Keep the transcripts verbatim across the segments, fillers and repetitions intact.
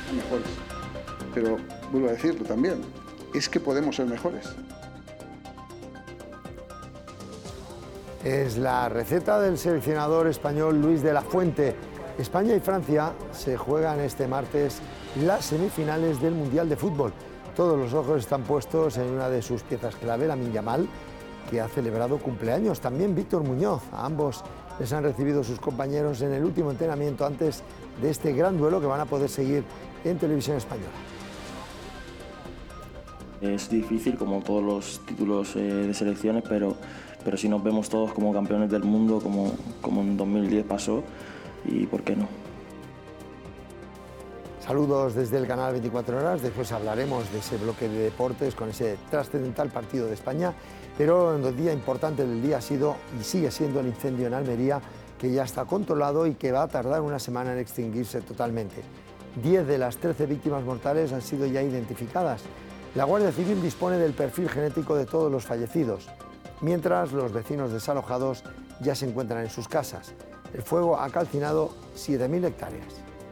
mejores. Pero, vuelvo a decirlo también, es que podemos ser mejores. Es la receta del seleccionador español Luis de la Fuente. España y Francia se juegan este martes las semifinales del Mundial de Fútbol. Todos los ojos están puestos en una de sus piezas clave, Lamine Yamal, que ha celebrado cumpleaños. También Víctor Muñoz. A ambos les han recibido sus compañeros en el último entrenamiento antes de este gran duelo que van a poder seguir en televisión española. Es difícil, como todos los títulos eh, de selecciones, pero, pero si nos vemos todos como campeones del mundo, como, como en dos mil diez pasó, y ¿por qué no? Saludos desde el canal veinticuatro horas, después hablaremos de ese bloque de deportes con ese trascendental partido de España, pero el día importante del día ha sido y sigue siendo el incendio en Almería, que ya está controlado y que va a tardar una semana en extinguirse totalmente. Diez de las trece víctimas mortales han sido ya identificadas. La Guardia Civil dispone del perfil genético de todos los fallecidos, mientras los vecinos desalojados ya se encuentran en sus casas. El fuego ha calcinado siete mil hectáreas.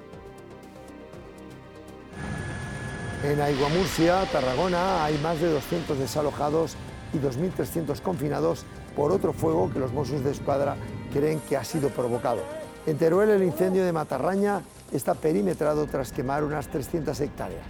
En Aiguamurcia, Tarragona, hay más de doscientos desalojados y dos mil trescientos confinados por otro fuego que los Mossos d'Esquadra creen que ha sido provocado. En Teruel, el incendio de Matarraña está perimetrado tras quemar unas trescientas hectáreas.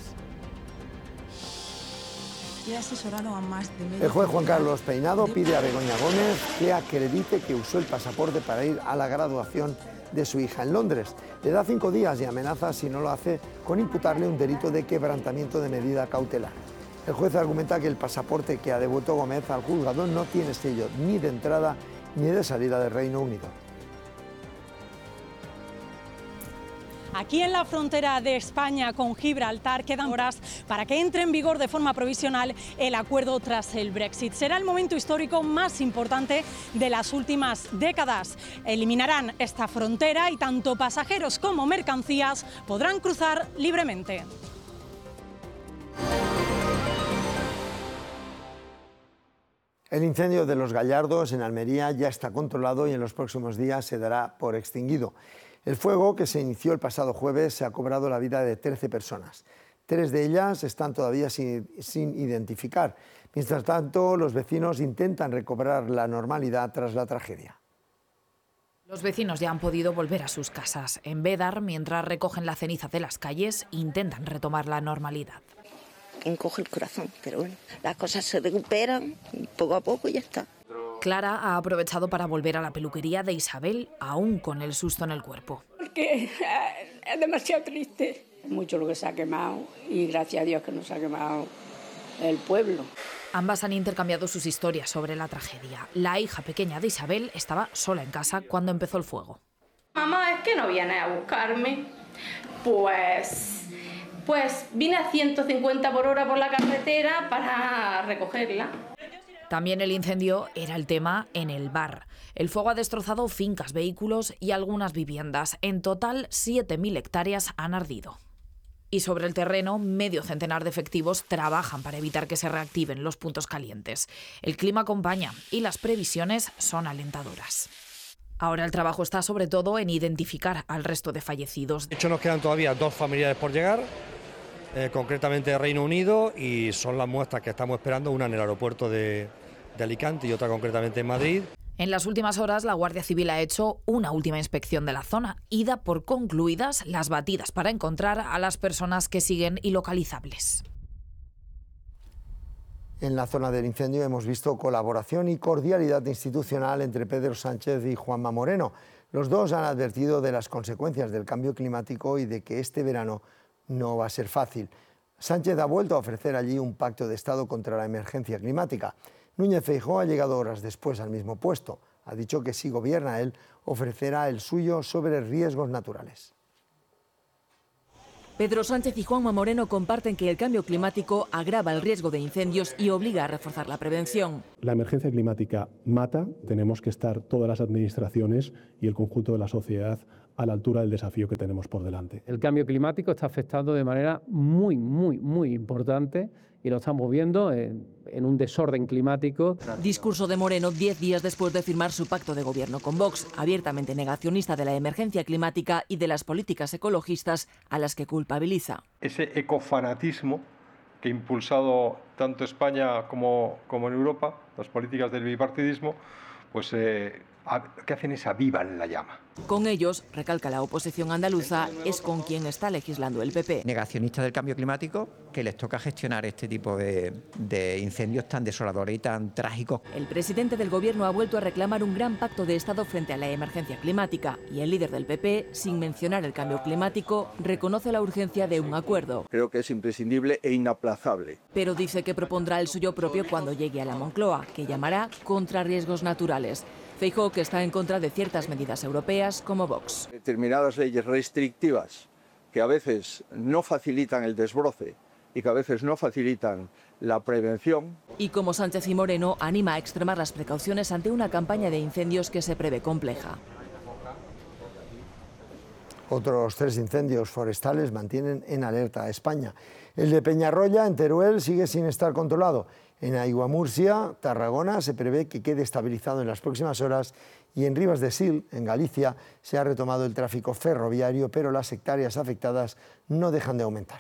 El juez Juan Carlos Peinado pide a Begoña Gómez que acredite que usó el pasaporte para ir a la graduación de su hija en Londres. Le da cinco días y amenaza, si no lo hace, con imputarle un delito de quebrantamiento de medida cautelar. El juez argumenta que el pasaporte que ha devuelto Gómez al juzgado no tiene sello ni de entrada ni de salida del Reino Unido. Aquí en la frontera de España con Gibraltar quedan horas para que entre en vigor de forma provisional el acuerdo tras el Brexit. Será el momento histórico más importante de las últimas décadas. Eliminarán esta frontera y tanto pasajeros como mercancías podrán cruzar libremente. El incendio de los Gallardos en Almería ya está controlado y en los próximos días se dará por extinguido. El fuego, que se inició el pasado jueves, se ha cobrado la vida de trece personas. Tres de ellas están todavía sin, sin identificar. Mientras tanto, los vecinos intentan recobrar la normalidad tras la tragedia. Los vecinos ya han podido volver a sus casas. En Bédar, mientras recogen la ceniza de las calles, intentan retomar la normalidad. Encoge el corazón, pero bueno, las cosas se recuperan poco a poco y ya está. Clara ha aprovechado para volver a la peluquería de Isabel, aún con el susto en el cuerpo. Porque es demasiado triste. Mucho lo que se ha quemado y gracias a Dios que no se ha quemado el pueblo. Ambas han intercambiado sus historias sobre la tragedia. La hija pequeña de Isabel estaba sola en casa cuando empezó el fuego. Mamá, es que no vienes a buscarme. Pues, pues vine a ciento cincuenta por hora por la carretera para recogerla. También el incendio era el tema en el bar. El fuego ha destrozado fincas, vehículos y algunas viviendas. En total, siete mil hectáreas han ardido. Y sobre el terreno, medio centenar de efectivos trabajan para evitar que se reactiven los puntos calientes. El clima acompaña y las previsiones son alentadoras. Ahora el trabajo está sobre todo en identificar al resto de fallecidos. De hecho, nos quedan todavía dos familiares por llegar, eh, concretamente de Reino Unido, y son las muestras que estamos esperando, una en el aeropuerto de, de Alicante y otra concretamente en Madrid. En las últimas horas, la Guardia Civil ha hecho una última inspección de la zona y da por concluidas las batidas para encontrar a las personas que siguen ilocalizables. En la zona del incendio hemos visto colaboración y cordialidad institucional entre Pedro Sánchez y Juanma Moreno. Los dos han advertido de las consecuencias del cambio climático y de que este verano no va a ser fácil. Sánchez ha vuelto a ofrecer allí un pacto de Estado contra la emergencia climática. Núñez Feijóo ha llegado horas después al mismo puesto. Ha dicho que si gobierna él, ofrecerá el suyo sobre riesgos naturales. Pedro Sánchez y Juanma Moreno comparten que el cambio climático agrava el riesgo de incendios y obliga a reforzar la prevención. La emergencia climática mata, tenemos que estar todas las administraciones y el conjunto de la sociedad a la altura del desafío que tenemos por delante. El cambio climático está afectando de manera muy, muy, muy importante y lo estamos viendo en, en un desorden climático. Discurso de Moreno diez días después de firmar su pacto de gobierno con Vox, abiertamente negacionista de la emergencia climática y de las políticas ecologistas a las que culpabiliza. Ese ecofanatismo que ha impulsado tanto España como, como en Europa, las políticas del bipartidismo, pues eh, ¿qué hacen? Es avivan la llama. Con ellos, recalca la oposición andaluza, es con quien está legislando el P P. Negacionistas del cambio climático, que les toca gestionar este tipo de, de incendios tan desoladores y tan trágicos. El presidente del gobierno ha vuelto a reclamar un gran pacto de Estado frente a la emergencia climática y el líder del P P, sin mencionar el cambio climático, reconoce la urgencia de un acuerdo. Creo que es imprescindible e inaplazable. Pero dice que propondrá el suyo propio cuando llegue a la Moncloa, que llamará contra riesgos naturales. Feijóo, que está en contra de ciertas medidas europeas como Vox. Determinadas leyes restrictivas que a veces no facilitan el desbroce y que a veces no facilitan la prevención. Y como Sánchez y Moreno, anima a extremar las precauciones ante una campaña de incendios que se prevé compleja. Otros tres incendios forestales mantienen en alerta a España. El de Peñarroya, en Teruel, sigue sin estar controlado. En Aiguamurcia, Tarragona, se prevé que quede estabilizado en las próximas horas y en Ribas de Sil, en Galicia, se ha retomado el tráfico ferroviario, pero las hectáreas afectadas no dejan de aumentar.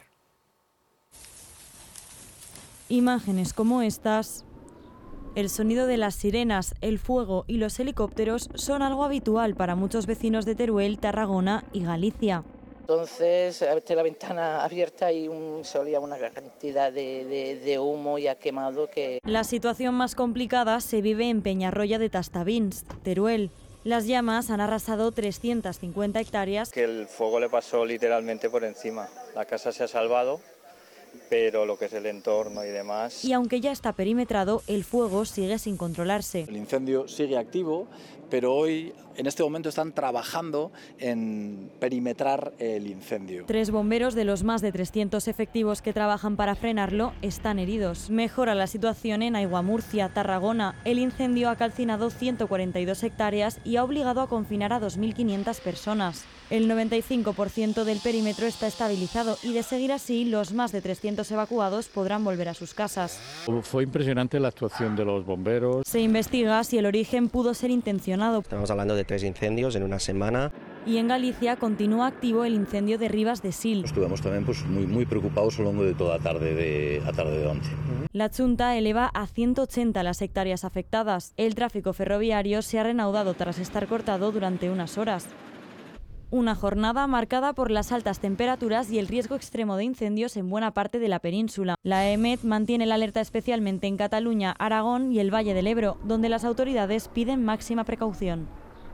Imágenes como estas, el sonido de las sirenas, el fuego y los helicópteros son algo habitual para muchos vecinos de Teruel, Tarragona y Galicia. Entonces, a veces la ventana abierta y un, se olía una cantidad de, de, de humo ya quemado que... La situación más complicada se vive en Peñarroya de Tastavins, Teruel. Las llamas han arrasado trescientas cincuenta hectáreas. Que el fuego le pasó literalmente por encima. La casa se ha salvado, pero lo que es el entorno y demás... Y aunque ya está perimetrado, el fuego sigue sin controlarse. El incendio sigue activo, pero hoy, en este momento, están trabajando en perimetrar el incendio. Tres bomberos de los más de trescientos efectivos que trabajan para frenarlo están heridos. Mejora la situación en Aiguamurcia, Tarragona. El incendio ha calcinado ciento cuarenta y dos hectáreas y ha obligado a confinar a dos mil quinientas personas. El noventa y cinco por ciento del perímetro está estabilizado y, de seguir así, los más de trescientos evacuados podrán volver a sus casas. Fue impresionante la actuación de los bomberos. Se investiga si el origen pudo ser intencionado. Estamos hablando de tres incendios en una semana. Y en Galicia continúa activo el incendio de Ribas de Sil. Estuvimos también pues, muy, muy preocupados a lo largo de toda la tarde de, la tarde de once. La Xunta eleva a ciento ochenta las hectáreas afectadas. El tráfico ferroviario se ha reanudado tras estar cortado durante unas horas. Una jornada marcada por las altas temperaturas y el riesgo extremo de incendios en buena parte de la península. La E M E T mantiene la alerta especialmente en Cataluña, Aragón y el Valle del Ebro, donde las autoridades piden máxima precaución.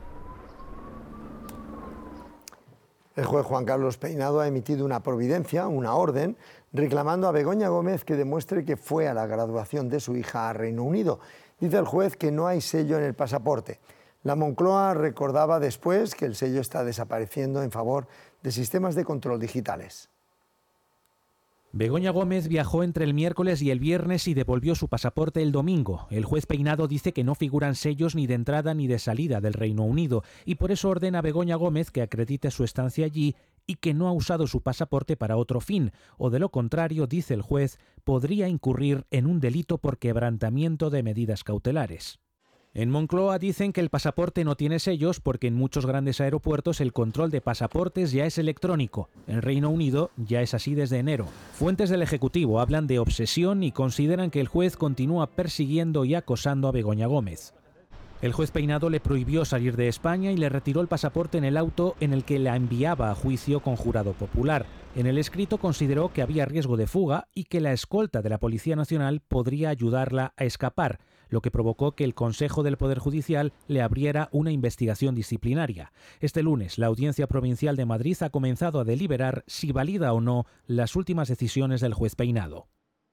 El juez Juan Carlos Peinado ha emitido una providencia, una orden, reclamando a Begoña Gómez que demuestre que fue a la graduación de su hija a Reino Unido. Dice el juez que no hay sello en el pasaporte. La Moncloa recordaba después que el sello está desapareciendo en favor de sistemas de control digitales. Begoña Gómez viajó entre el miércoles y el viernes y devolvió su pasaporte el domingo. El juez Peinado dice que no figuran sellos ni de entrada ni de salida del Reino Unido y por eso ordena a Begoña Gómez que acredite su estancia allí y que no ha usado su pasaporte para otro fin, o de lo contrario, dice el juez, podría incurrir en un delito por quebrantamiento de medidas cautelares. En Moncloa dicen que el pasaporte no tiene sellos porque en muchos grandes aeropuertos el control de pasaportes ya es electrónico. En Reino Unido ya es así desde enero. Fuentes del Ejecutivo hablan de obsesión y consideran que el juez continúa persiguiendo y acosando a Begoña Gómez. El juez Peinado le prohibió salir de España y le retiró el pasaporte en el auto en el que la enviaba a juicio con jurado popular. En el escrito consideró que había riesgo de fuga y que la escolta de la Policía Nacional podría ayudarla a escapar, lo que provocó que el Consejo del Poder Judicial le abriera una investigación disciplinaria. Este lunes, la Audiencia Provincial de Madrid ha comenzado a deliberar si valida o no las últimas decisiones del juez Peinado.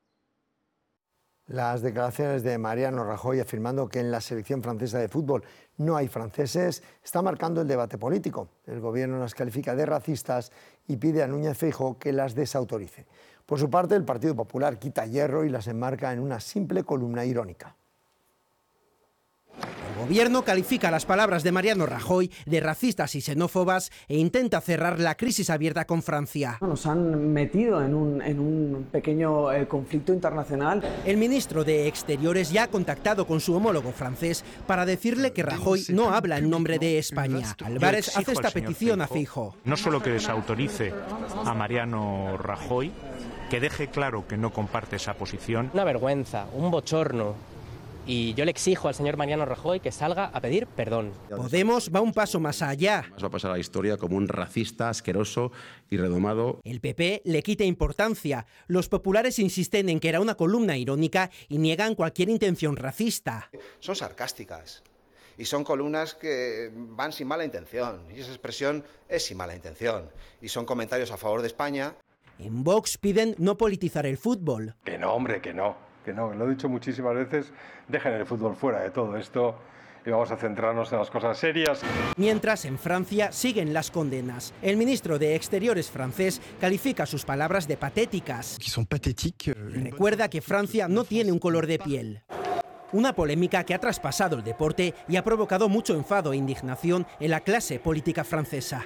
Las declaraciones de Mariano Rajoy afirmando que en la selección francesa de fútbol no hay franceses está marcando el debate político. El gobierno las califica de racistas y pide a Núñez Feijóo que las desautorice. Por su parte, el Partido Popular quita hierro y las enmarca en una simple columna irónica. El gobierno califica las palabras de Mariano Rajoy de racistas y xenófobas e intenta cerrar la crisis abierta con Francia. Nos han metido en un, en un pequeño eh, conflicto internacional. El ministro de Exteriores ya ha contactado con su homólogo francés para decirle que Rajoy no habla en nombre de España. Álvarez hace esta petición a Feijóo. No solo que desautorice a Mariano Rajoy, que deje claro que no comparte esa posición. Una vergüenza, un bochorno. Y yo le exijo al señor Mariano Rajoy que salga a pedir perdón. Podemos va un paso más allá. Va a pasar a la historia como un racista, asqueroso y redomado. El P P le quita importancia. Los populares insisten en que era una columna irónica y niegan cualquier intención racista. Son sarcásticas y son columnas que van sin mala intención. Y esa expresión es sin mala intención. Y son comentarios a favor de España. En Vox piden no politizar el fútbol. Que no, hombre, que no. Que no, lo he dicho muchísimas veces, dejen el fútbol fuera de todo esto y vamos a centrarnos en las cosas serias. Mientras, en Francia siguen las condenas. El ministro de Exteriores francés califica sus palabras de patéticas. Recuerda que Francia no tiene un color de piel. Una polémica que ha traspasado el deporte y ha provocado mucho enfado e indignación en la clase política francesa.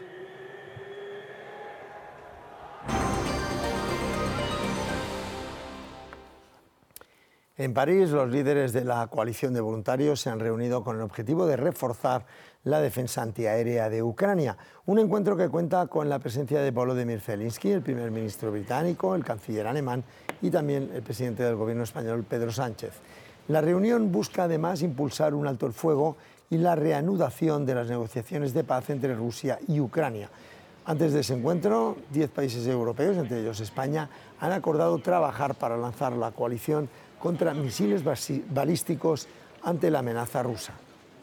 En París, los líderes de la coalición de voluntarios se han reunido con el objetivo de reforzar la defensa antiaérea de Ucrania. Un encuentro que cuenta con la presencia de Volodymyr Zelensky, el primer ministro británico, el canciller alemán y también el presidente del gobierno español, Pedro Sánchez. La reunión busca además impulsar un alto el fuego y la reanudación de las negociaciones de paz entre Rusia y Ucrania. Antes de ese encuentro, diez países europeos, entre ellos España, han acordado trabajar para lanzar la coalición contra misiles balísticos ante la amenaza rusa.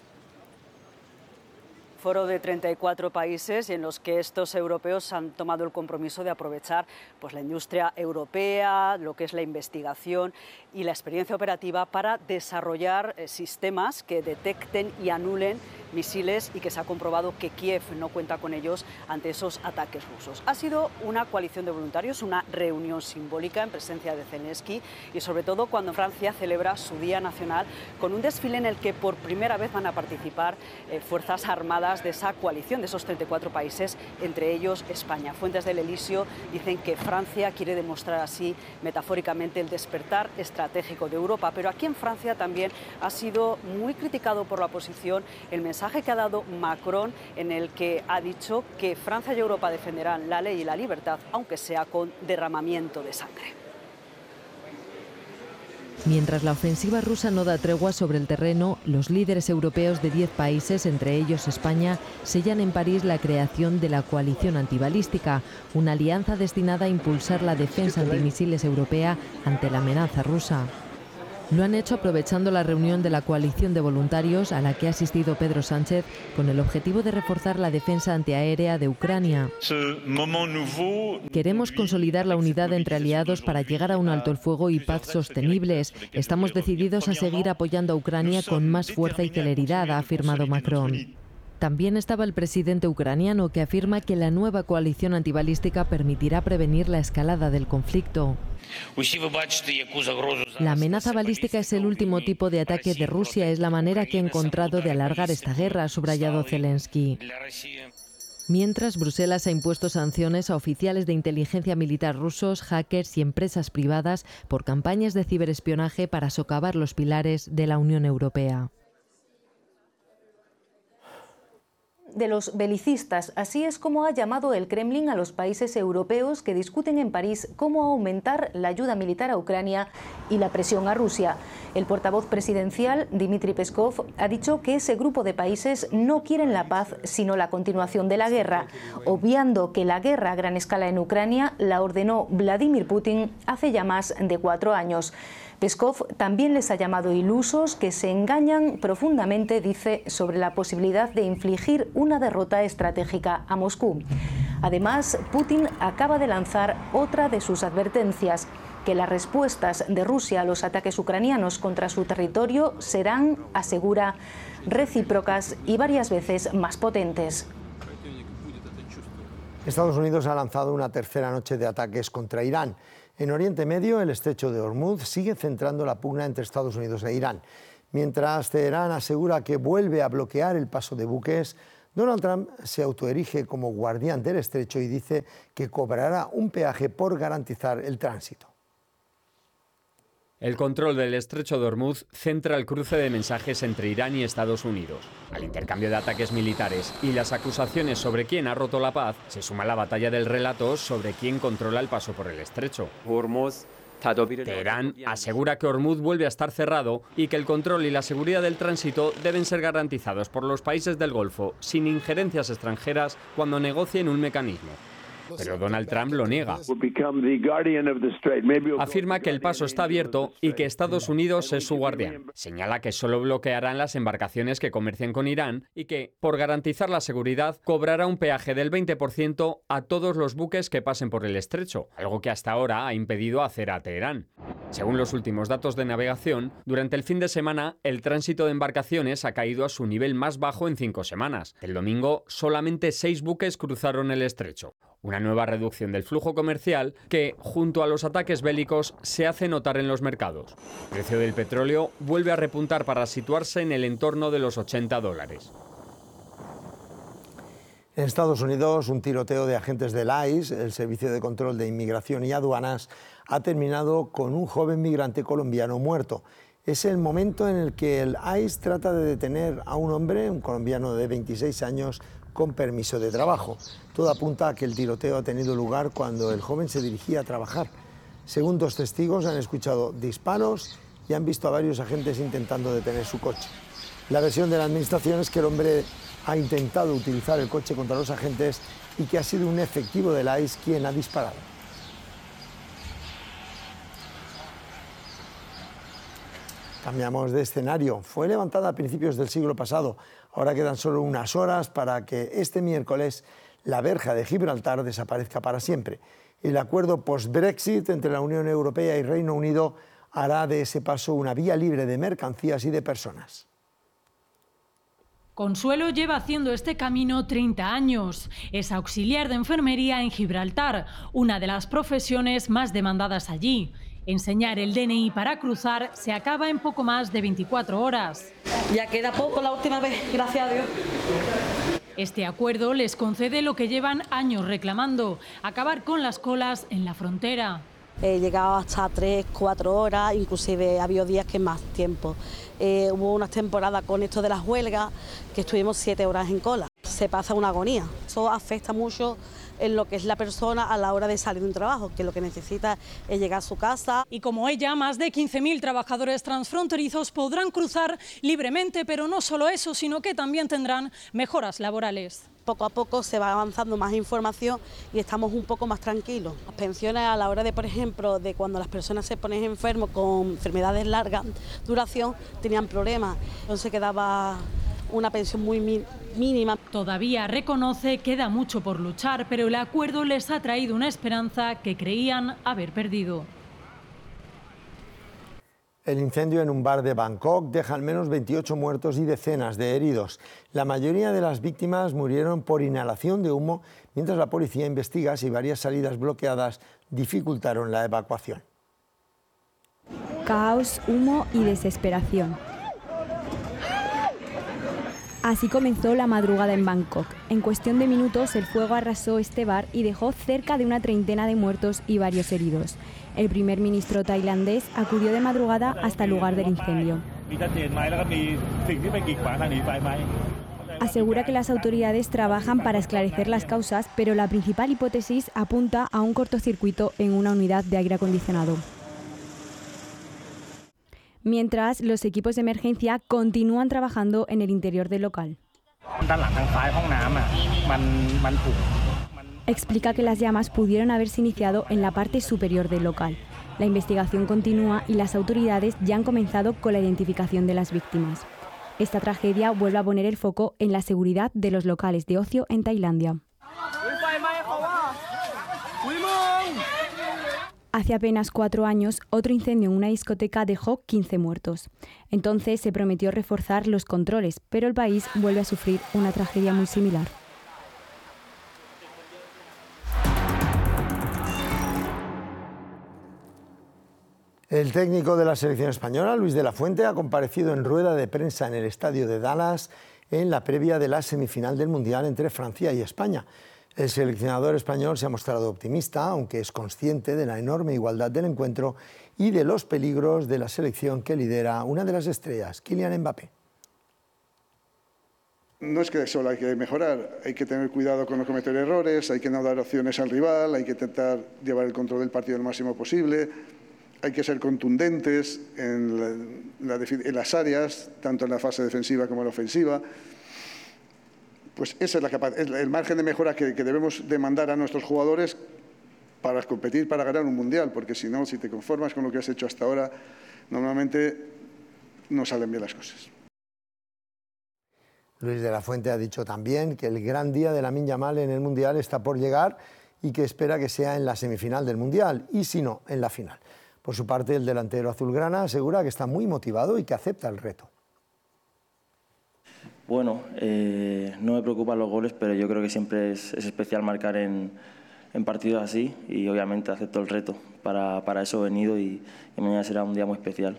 Foro de treinta y cuatro países en los que estos europeos han tomado el compromiso de aprovechar pues, la industria europea, lo que es la investigación y la experiencia operativa para desarrollar eh, sistemas que detecten y anulen misiles y que se ha comprobado que Kiev no cuenta con ellos ante esos ataques rusos. Ha sido una coalición de voluntarios, una reunión simbólica en presencia de Zelensky y sobre todo cuando Francia celebra su Día Nacional con un desfile en el que por primera vez van a participar eh, fuerzas armadas de esa coalición de esos treinta y cuatro países, entre ellos España. Fuentes del Elíseo dicen que Francia quiere demostrar así metafóricamente el despertar estratégico de Europa, pero aquí en Francia también ha sido muy criticado por la oposición el mensaje que ha dado Macron, en el que ha dicho que Francia y Europa defenderán la ley y la libertad, aunque sea con derramamiento de sangre. Mientras la ofensiva rusa no da tregua sobre el terreno, los líderes europeos de diez países, entre ellos España, sellan en París la creación de la coalición antibalística, una alianza destinada a impulsar la defensa antimisiles europea ante la amenaza rusa. Lo han hecho aprovechando la reunión de la coalición de voluntarios a la que ha asistido Pedro Sánchez con el objetivo de reforzar la defensa antiaérea de Ucrania. Queremos consolidar la unidad entre aliados para llegar a un alto el fuego y paz sostenibles. Estamos decididos a seguir apoyando a Ucrania con más fuerza y celeridad, ha afirmado Macron. También estaba el presidente ucraniano, que afirma que la nueva coalición antibalística permitirá prevenir la escalada del conflicto. La amenaza balística es el último tipo de ataque de Rusia, es la manera que ha encontrado de alargar esta guerra, ha subrayado Zelensky. Mientras, Bruselas ha impuesto sanciones a oficiales de inteligencia militar rusos, hackers y empresas privadas por campañas de ciberespionaje para socavar los pilares de la Unión Europea. De los belicistas. Así es como ha llamado el Kremlin a los países europeos que discuten en París cómo aumentar la ayuda militar a Ucrania y la presión a Rusia. El portavoz presidencial, Dmitry Peskov, ha dicho que ese grupo de países no quieren la paz, sino la continuación de la guerra, obviando que la guerra a gran escala en Ucrania la ordenó Vladimir Putin hace ya más de cuatro años. Peskov también les ha llamado ilusos que se engañan profundamente, dice, sobre la posibilidad de infligir una derrota estratégica a Moscú. Además, Putin acaba de lanzar otra de sus advertencias, que las respuestas de Rusia a los ataques ucranianos contra su territorio serán, asegura, recíprocas y varias veces más potentes. Estados Unidos ha lanzado una tercera noche de ataques contra Irán. En Oriente Medio, el estrecho de Hormuz sigue centrando la pugna entre Estados Unidos e Irán. Mientras Teherán asegura que vuelve a bloquear el paso de buques, Donald Trump se autoerige como guardián del estrecho y dice que cobrará un peaje por garantizar el tránsito. El control del estrecho de Hormuz centra el cruce de mensajes entre Irán y Estados Unidos. Al intercambio de ataques militares y las acusaciones sobre quién ha roto la paz, se suma la batalla del relato sobre quién controla el paso por el estrecho. Teherán asegura que Hormuz vuelve a estar cerrado y que el control y la seguridad del tránsito deben ser garantizados por los países del Golfo sin injerencias extranjeras cuando negocien un mecanismo. Pero Donald Trump lo niega. Afirma que el paso está abierto y que Estados Unidos es su guardián. Señala que solo bloquearán las embarcaciones que comercien con Irán y que, por garantizar la seguridad, cobrará un peaje del veinte por ciento a todos los buques que pasen por el estrecho, algo que hasta ahora ha impedido hacer a Teherán. Según los últimos datos de navegación, durante el fin de semana el tránsito de embarcaciones ha caído a su nivel más bajo en cinco semanas. El domingo solamente seis buques cruzaron el estrecho. Una nueva reducción del flujo comercial que, junto a los ataques bélicos, se hace notar en los mercados. El precio del petróleo vuelve a repuntar para situarse en el entorno de los ochenta dólares. En Estados Unidos, un tiroteo de agentes del I C E, el Servicio de Control de Inmigración y Aduanas, ha terminado con un joven migrante colombiano muerto. Es el momento en el que el I C E trata de detener a un hombre, un colombiano de veintiséis años, con permiso de trabajo. Todo apunta a que el tiroteo ha tenido lugar cuando el joven se dirigía a trabajar. Según dos testigos, han escuchado disparos y han visto a varios agentes intentando detener su coche. La versión de la administración es que el hombre ha intentado utilizar el coche contra los agentes y que ha sido un efectivo del I C E quien ha disparado. Cambiamos de escenario. Fue levantada a principios del siglo pasado. Ahora quedan solo unas horas para que este miércoles la verja de Gibraltar desaparezca para siempre. El acuerdo post-Brexit entre la Unión Europea y Reino Unido hará de ese paso una vía libre de mercancías y de personas. Consuelo lleva haciendo este camino treinta años. Es auxiliar de enfermería en Gibraltar, una de las profesiones más demandadas allí. Enseñar el D N I para cruzar se acaba en poco más de veinticuatro horas. Ya queda poco la última vez, gracias a Dios. Este acuerdo les concede lo que llevan años reclamando, acabar con las colas en la frontera. He llegado hasta tres, cuatro horas, inclusive ha habido días que más tiempo. Eh, hubo unas temporadas con esto de las huelgas que estuvimos siete horas en cola. Se pasa una agonía. Eso afecta mucho en lo que es la persona a la hora de salir de un trabajo, que lo que necesita es llegar a su casa. Y como ella, más de quince mil trabajadores transfronterizos podrán cruzar libremente, pero no solo eso, sino que también tendrán mejoras laborales. Poco a poco se va avanzando más información y estamos un poco más tranquilos. Las pensiones a la hora de, por ejemplo, de cuando las personas se ponen enfermos con enfermedades largas duración, tenían problemas, entonces quedaba una pensión muy mínima. Todavía reconoce que queda mucho por luchar, pero el acuerdo les ha traído una esperanza que creían haber perdido. El incendio en un bar de Bangkok deja al menos veintiocho muertos y decenas de heridos. La mayoría de las víctimas murieron por inhalación de humo, mientras la policía investiga si varias salidas bloqueadas dificultaron la evacuación. Caos, humo y desesperación. Así comenzó la madrugada en Bangkok. En cuestión de minutos, el fuego arrasó este bar y dejó cerca de una treintena de muertos y varios heridos. El primer ministro tailandés acudió de madrugada hasta el lugar del incendio. Asegura que las autoridades trabajan para esclarecer las causas, pero la principal hipótesis apunta a un cortocircuito en una unidad de aire acondicionado. Mientras, los equipos de emergencia continúan trabajando en el interior del local. Explica que las llamas pudieron haberse iniciado en la parte superior del local. La investigación continúa y las autoridades ya han comenzado con la identificación de las víctimas. Esta tragedia vuelve a poner el foco en la seguridad de los locales de ocio en Tailandia. Hace apenas cuatro años, otro incendio en una discoteca dejó quince muertos. Entonces se prometió reforzar los controles, pero el país vuelve a sufrir una tragedia muy similar. El técnico de la selección española, Luis de la Fuente, ha comparecido en rueda de prensa en el estadio de Dallas en la previa de la semifinal del Mundial entre Francia y España. El seleccionador español se ha mostrado optimista, aunque es consciente de la enorme igualdad del encuentro y de los peligros de la selección que lidera una de las estrellas, Kylian Mbappé. No es que solo hay que mejorar, hay que tener cuidado con no cometer errores, hay que no dar opciones al rival, hay que intentar llevar el control del partido lo máximo posible, hay que ser contundentes en, la, en las áreas, tanto en la fase defensiva como en la ofensiva. Pues ese es la capaz, el margen de mejora que, que debemos demandar a nuestros jugadores para competir, para ganar un mundial, porque si no, si te conformas con lo que has hecho hasta ahora, normalmente no salen bien las cosas. Luis de la Fuente ha dicho también que el gran día de Lamine Yamal en el mundial está por llegar y que espera que sea en la semifinal del mundial y si no, en la final. Por su parte, el delantero azulgrana asegura que está muy motivado y que acepta el reto. Bueno, eh, no me preocupan los goles, pero yo creo que siempre es, es especial marcar en, en partidos así y obviamente acepto el reto. Para, para eso he venido y, y mañana será un día muy especial.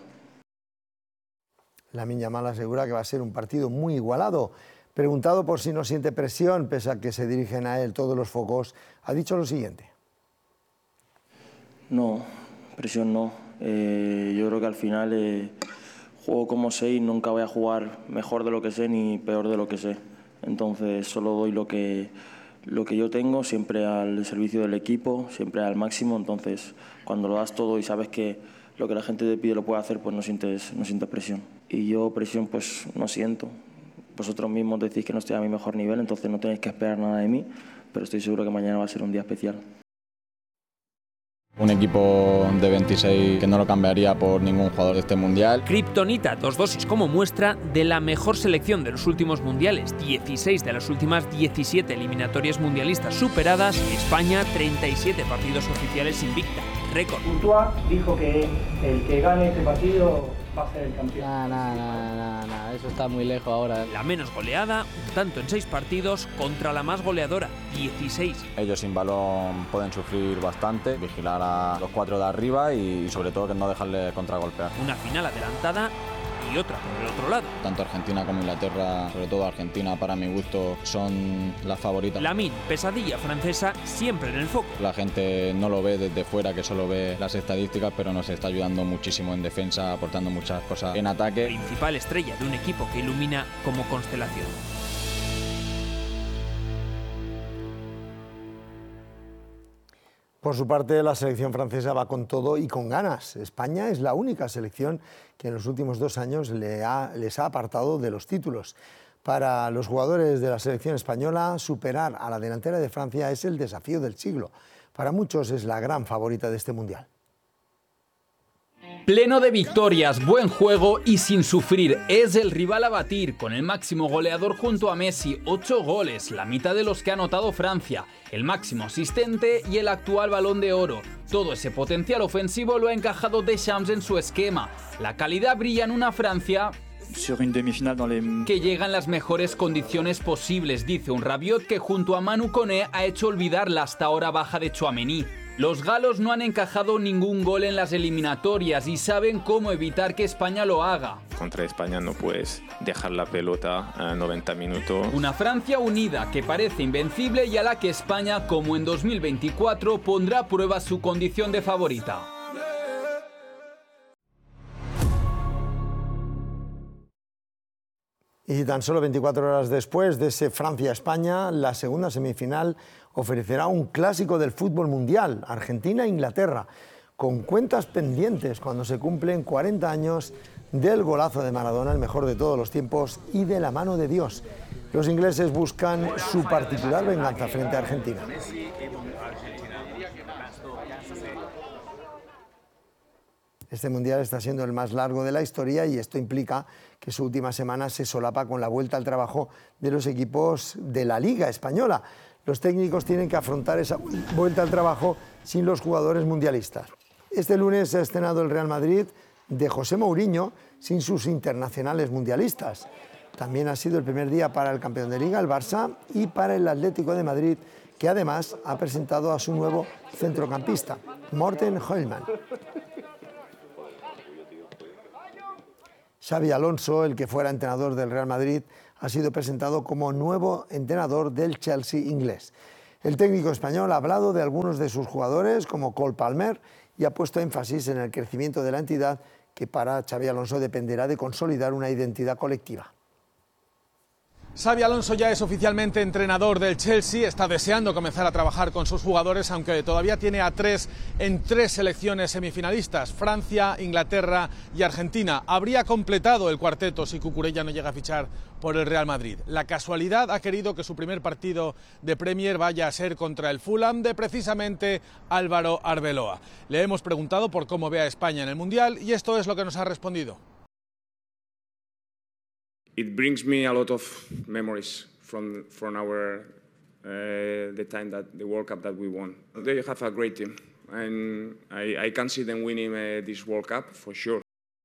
Lamine Yamal asegura que va a ser un partido muy igualado. Preguntado por si no siente presión, pese a que se dirigen a él todos los focos, ha dicho lo siguiente. No, presión no. Eh, yo creo que al final eh, juego como sé y nunca voy a jugar mejor de lo que sé ni peor de lo que sé. Entonces solo doy lo que, lo que yo tengo, siempre al servicio del equipo, siempre al máximo. Entonces cuando lo das todo y sabes que lo que la gente te pide lo puede hacer, pues no sientes, no sientes presión. Y yo presión pues no siento. Vosotros mismos decís que no estoy a mi mejor nivel, entonces no tenéis que esperar nada de mí, pero estoy seguro que mañana va a ser un día especial. Un equipo de veintiséis que no lo cambiaría por ningún jugador de este mundial. Kriptonita, dos dosis como muestra de la mejor selección de los últimos mundiales. dieciséis de las últimas diecisiete eliminatorias mundialistas superadas. España, treinta y siete partidos oficiales invicta. Récord. Courtois dijo que el que gane este partido va a ser el campeón. No, no, no, no, no, eso está muy lejos ahora. La menos goleada, un tanto en seis partidos, contra la más goleadora, dieciséis. Ellos sin balón pueden sufrir bastante, vigilar a los cuatro de arriba y sobre todo que no dejarle contragolpear. Una final adelantada y otra por el otro lado. Tanto Argentina como Inglaterra, sobre todo Argentina para mi gusto, son las favoritas. Lamine, pesadilla francesa, siempre en el foco. La gente no lo ve desde fuera, que solo ve las estadísticas, pero nos está ayudando muchísimo en defensa, aportando muchas cosas en ataque. Principal estrella de un equipo que ilumina como constelación. Por su parte, la selección francesa va con todo y con ganas. España es la única selección que en los últimos dos años le ha, les ha apartado de los títulos. Para los jugadores de la selección española, superar a la delantera de Francia es el desafío del siglo. Para muchos es la gran favorita de este Mundial. Pleno de victorias, buen juego y sin sufrir. Es el rival a batir, con el máximo goleador junto a Messi, ocho goles, la mitad de los que ha anotado Francia, el máximo asistente y el actual Balón de Oro. Todo ese potencial ofensivo lo ha encajado Deschamps en su esquema. La calidad brilla en una Francia que llega en las mejores condiciones posibles, dice un Rabiot que junto a Manu Koné ha hecho olvidar la hasta ahora baja de Tchouaméni. Los galos no han encajado ningún gol en las eliminatorias y saben cómo evitar que España lo haga. Contra España no puedes dejar la pelota a noventa minutos. Una Francia unida que parece invencible y a la que España, como en dos mil veinticuatro, pondrá a prueba su condición de favorita. Y tan solo veinticuatro horas después de ese Francia-España, la segunda semifinal ofrecerá un clásico del fútbol mundial, Argentina-Inglaterra, con cuentas pendientes cuando se cumplen cuarenta años del golazo de Maradona, el mejor de todos los tiempos, y de la mano de Dios. Los ingleses buscan su particular venganza frente a Argentina. Este mundial está siendo el más largo de la historia y esto implica que su última semana se solapa con la vuelta al trabajo de los equipos de la Liga Española. Los técnicos tienen que afrontar esa vuelta al trabajo sin los jugadores mundialistas. Este lunes se ha estrenado el Real Madrid de José Mourinho sin sus internacionales mundialistas. También ha sido el primer día para el campeón de Liga, el Barça, y para el Atlético de Madrid, que además ha presentado a su nuevo centrocampista, Morten Heilmann. Xabi Alonso, el que fuera entrenador del Real Madrid, ha sido presentado como nuevo entrenador del Chelsea inglés. El técnico español ha hablado de algunos de sus jugadores, como Cole Palmer, y ha puesto énfasis en el crecimiento de la entidad, que para Xabi Alonso dependerá de consolidar una identidad colectiva. Xabi Alonso ya es oficialmente entrenador del Chelsea, está deseando comenzar a trabajar con sus jugadores, aunque todavía tiene a tres en tres selecciones semifinalistas, Francia, Inglaterra y Argentina. Habría completado el cuarteto si Cucurella no llega a fichar por el Real Madrid. La casualidad ha querido que su primer partido de Premier vaya a ser contra el Fulham de precisamente Álvaro Arbeloa. Le hemos preguntado por cómo ve a España en el Mundial y esto es lo que nos ha respondido. It brings me a lot of memories from from our uh, the time that the World Cup that we won. They have a great team, and I, I can see them winning uh, this World Cup for sure.